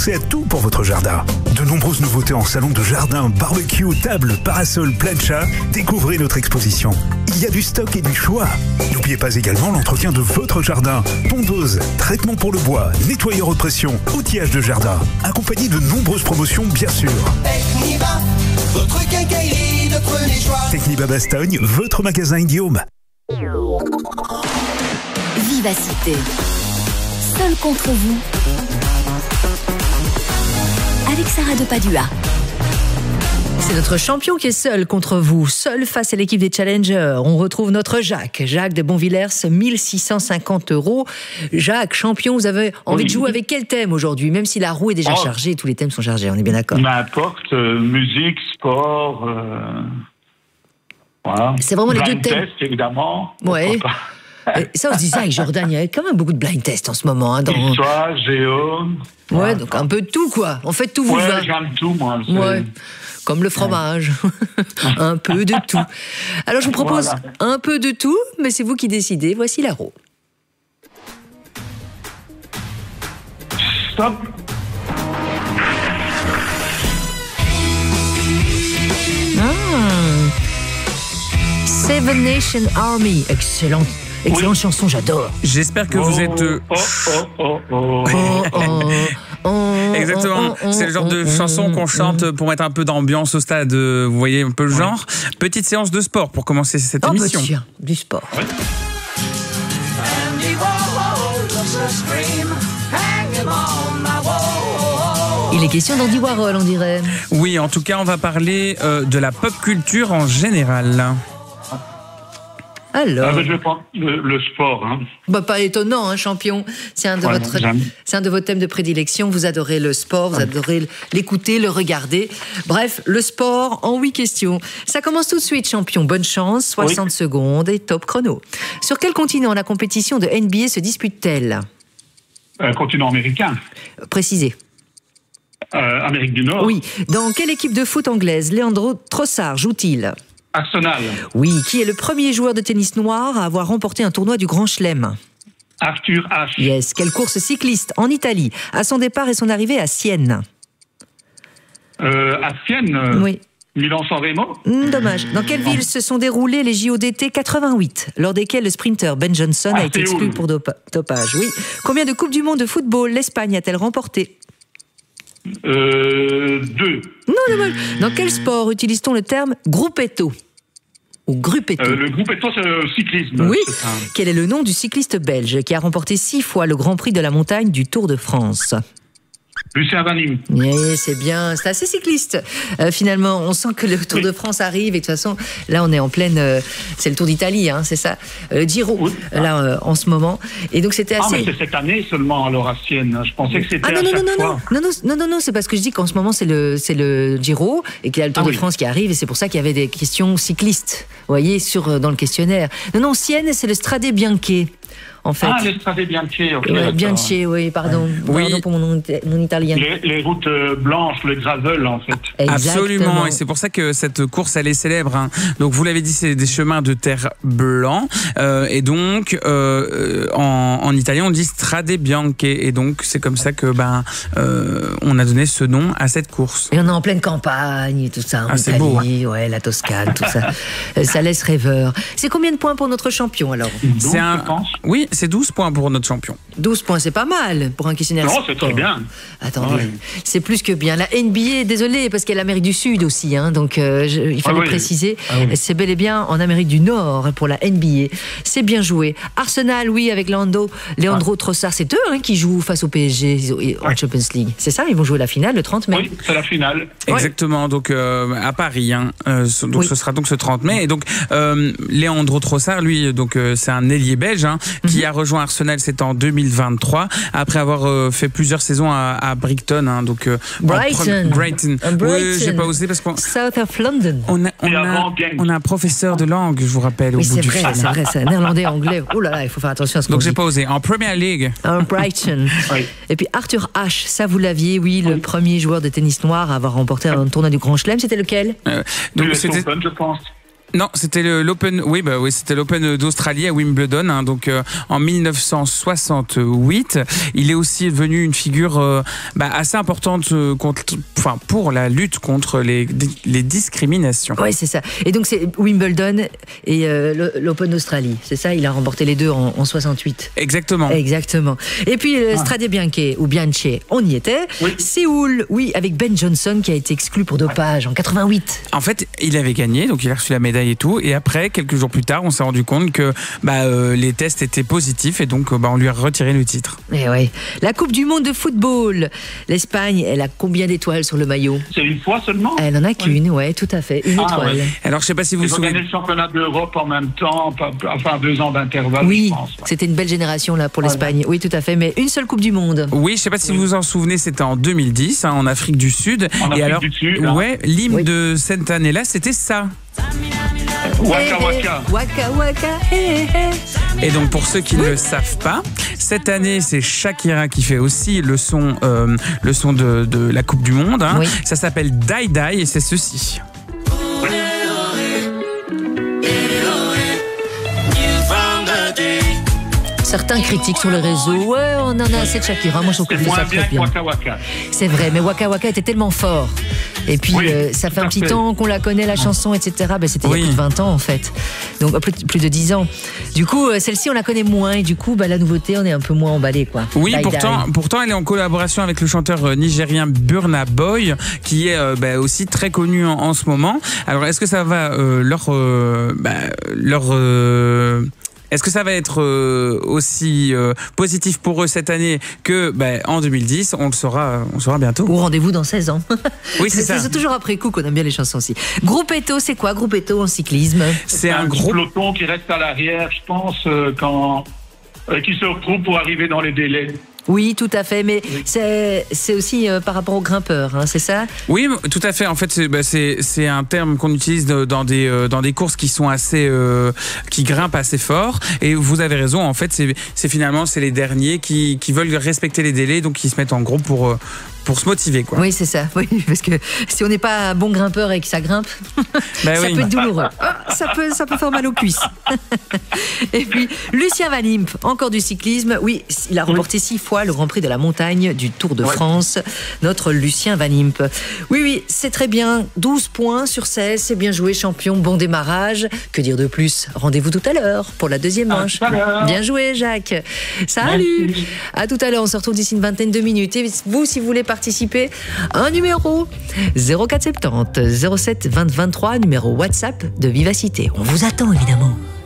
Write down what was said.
pensé à tout pour votre jardin. De nombreuses nouveautés en salon de jardin, barbecue, table, parasol, plancha. Découvrez notre exposition. Il y a du stock et du choix. N'oubliez pas également l'entretien de votre jardin. Tondeuse, traitement pour le bois, nettoyeur haute pression, outillage de jardin. Accompagné de nombreuses promotions, bien sûr. Techniba, votre quincaillerie de premier choix. Techniba Bastogne, votre magasin Indium. Vivacité. Seul contre vous. Avec Sarah de Padua. C'est notre champion qui est seul contre vous, seul face à l'équipe des challengers. On retrouve notre Jacques de Bonvillers, 1650 €. Jacques, champion, vous avez envie de jouer avec quel thème aujourd'hui? Même si la roue est déjà chargée, tous les thèmes sont chargés, on est bien d'accord. N'importe, musique, sport, voilà. C'est vraiment les deux blind thèmes. test, évidemment. Ouais. Et ça, on se dit ça avec Jordan, il y a quand même beaucoup de blind tests en ce moment. Hein, Histoire, géo. Ouais, donc un peu de tout, quoi. En fait, tout vous va. Ouais, j'aime tout, moi. Ouais. Comme le fromage. Un peu de tout. Alors, je vous propose un peu de tout, mais c'est vous qui décidez. Voici la roue. Stop. Seven Nation Army. Excellente chanson, j'adore. J'espère que vous êtes... Exactement, c'est le genre de chanson qu'on chante pour mettre un peu d'ambiance au stade. Vous voyez un peu le genre. Petite séance de sport pour commencer cette émission. Tiens, du sport. Ouais. Il est question d'Andy Warhol, on dirait. Oui, en tout cas, on va parler de la pop culture en général. Alors, je vais prendre le sport. Hein. Bah, pas étonnant, hein, champion. C'est un de vos thèmes de prédilection. Vous adorez le sport, vous adorez l'écouter, le regarder. Bref, le sport en 8 questions. Ça commence tout de suite, champion. Bonne chance, 60 secondes et top chrono. Sur quel continent la compétition de NBA se dispute-t-elle? Continent américain. Précisez. Amérique du Nord. Oui. Dans quelle équipe de foot anglaise Leandro Trossard joue-t-il? Arsenal. Oui. Qui est le premier joueur de tennis noir à avoir remporté un tournoi du Grand Chelem? Arthur Ashe. Yes. Quelle course cycliste en Italie a son départ et son arrivée à Sienne? À Sienne. Oui. Milan-San Remo. Dommage. Dans quelle ville se sont déroulés les JO d'été 88, lors desquels le sprinter Ben Johnson a été exclu pour dopage? Oui. Combien de Coupes du Monde de football l'Espagne a-t-elle remporté? 2. Non, dommage. Dans quel sport utilise-t-on le terme gruppetto? Ou gruppetto? Le gruppetto, c'est le cyclisme. Oui. Quel est le nom du cycliste belge qui a remporté 6 fois le Grand Prix de la montagne du Tour de France? Lucien Vanim. Oui, c'est bien, c'est assez cycliste. Finalement, on sent que le Tour de France arrive et de toute façon, là, on est en pleine... c'est le Tour d'Italie, hein, c'est ça? Giro, là, en ce moment. Et donc, c'était assez... Ah, mais c'est cette année seulement, alors, à Sienne. Je pensais que c'était Non, c'est parce que je dis qu'en ce moment, c'est le Giro et qu'il y a le Tour de France qui arrive et c'est pour ça qu'il y avait des questions cyclistes, vous voyez, dans le questionnaire. Non, Sienne, c'est le Strade Bianche. En fait. Ah, le Strade Bianche, ok. Bianche, oui, pardon. Oui. Pardon pour mon italien. Les routes blanches, le gravel, en fait. Exactement. Absolument, et c'est pour ça que cette course, elle est célèbre. Hein. Donc, vous l'avez dit, c'est des chemins de terre blancs. Et donc, en italien, on dit Strade Bianche. Et donc, c'est comme ça que on a donné ce nom à cette course. Et on est en pleine campagne et tout ça. En c'est Italie, beau. Hein. Ouais, la Toscane, tout ça. Ça laisse rêveur. C'est combien de points pour notre champion, alors? 12, je pense. Oui, c'est 12 points pour notre champion. 12 points, c'est pas mal pour un questionnaire. Non, c'est très bien. Attendez, c'est plus que bien. La NBA, désolé, parce qu'il y a l'Amérique du Sud aussi, hein, donc il fallait préciser. C'est bel et bien en Amérique du Nord pour la NBA. C'est bien joué. Arsenal, oui, avec Leandro Trossard, c'est eux qui jouent face au PSG en Champions League. C'est ça, ils vont jouer la finale le 30 mai. Oui, c'est la finale. Exactement, donc à Paris. Hein. Donc ce sera donc ce 30 mai. Et donc Leandro Trossard, lui, donc c'est un ailier belge qui a rejoint Arsenal, c'était en 2023, après avoir fait plusieurs saisons à Brighton. Hein, donc Brighton. Oui, j'ai pas osé parce qu'on South of London. On a un professeur de langue, je vous rappelle, au bout du fil. C'est vrai, c'est néerlandais, anglais. Oh là là, il faut faire attention à ce qu'on dit. Donc j'ai pas osé. En Premier League. En Brighton. Et puis Arthur Ashe, ça vous l'aviez, le premier joueur de tennis noir à avoir remporté un tournoi du Grand Chelem, c'était lequel? Donc c'était Open, je pense. Non, c'était l'Open. Oui, c'était l'Open d'Australie à Wimbledon. Hein, donc en 1968, il est aussi devenu une figure assez importante pour la lutte contre les discriminations. Oui, c'est ça. Et donc c'est Wimbledon et l'Open d'Australie. C'est ça, il a remporté les deux en 68. Exactement. Et puis Strade Bianche ou Bianche, on y était. Oui. Séoul, oui, avec Ben Johnson qui a été exclu pour dopage en 88. En fait, il avait gagné, donc il a reçu la médaille et tout. Et après, quelques jours plus tard, on s'est rendu compte que les tests étaient positifs et donc on lui a retiré le titre. Et ouais. La Coupe du Monde de football. L'Espagne, elle a combien d'étoiles sur le maillot? C'est une fois seulement? Elle en a qu'une, ouais, tout à fait. Une étoile. Ouais. Alors, je sais pas si vous vous souvenez. Ils ont gagné le championnat d'Europe en même temps, enfin 2 ans d'intervalle, oui, je pense. Ouais. C'était une belle génération là pour l'Espagne. Oui, tout à fait. Mais une seule Coupe du Monde. Oui, je sais pas si vous vous en souvenez, c'était en 2010, en Afrique du Sud. Du Sud. Ouais, l'hymne de cette année-là, c'était ça. Waka Waka. Waka Waka, hey, hey. Et donc pour ceux qui ne le savent pas, cette année c'est Shakira qui fait aussi le son de la Coupe du Monde. Hein. Oui. Ça s'appelle Die Die et c'est ceci. Certains critiquent sur les réseaux. Ouais, on en a assez de Shakira. Moi, je trouve que ça très bien. Waka Waka. C'est vrai, mais Waka Waka était tellement fort. Et puis, ça fait un petit temps qu'on la connaît, la chanson, etc. C'était il y a plus de 20 ans, en fait. Donc, plus de 10 ans. Du coup, celle-ci, on la connaît moins. Et du coup, la nouveauté, on est un peu moins emballé, quoi. Oui, pourtant, elle est en collaboration avec le chanteur nigérien Burna Boy, qui est aussi très connu en ce moment. Alors, est-ce que ça va est-ce que ça va être aussi positif pour eux cette année que en 2010? On le saura bientôt. Ou rendez-vous dans 16 ans. Oui, c'est ça. C'est toujours après coup qu'on aime bien les chansons aussi. Gruppetto, c'est quoi Gruppetto en cyclisme? C'est un gros peloton qui reste à l'arrière, je pense, qui se retrouve pour arriver dans les délais. Oui, tout à fait, mais c'est aussi par rapport aux grimpeurs, hein, c'est ça? Oui, tout à fait. En fait, c'est un terme qu'on utilise dans des courses qui sont qui grimpent assez fort. Et vous avez raison. En fait, c'est finalement les derniers qui veulent respecter les délais, donc qui se mettent en groupe pour se motiver, quoi. Oui, c'est ça. Oui, parce que si on n'est pas un bon grimpeur et que ça grimpe, ça peut être douloureux. Ça peut faire mal aux cuisses. Et puis, Lucien Van Impe, encore du cyclisme. Oui, il a remporté 6 fois le Grand Prix de la montagne du Tour de France. Notre Lucien Van Impe. Oui, c'est très bien. 12 points sur 16. C'est bien joué, champion. Bon démarrage. Que dire de plus? Rendez-vous tout à l'heure pour la deuxième manche. Bien joué, Jacques. Salut. Merci. À tout à l'heure. On se retrouve d'ici une vingtaine de minutes. Et vous, si vous voulez participer, un numéro 0470 07 20 23, numéro WhatsApp de Vivacité. On vous attend évidemment.